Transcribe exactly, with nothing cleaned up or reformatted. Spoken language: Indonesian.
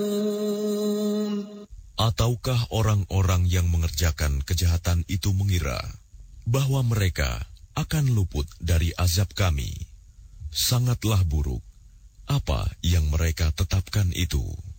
Ataukah orang-orang yang mengerjakan kejahatan itu mengira bahwa mereka akan luput dari azab kami? Sangatlah buruk apa yang mereka tetapkan itu.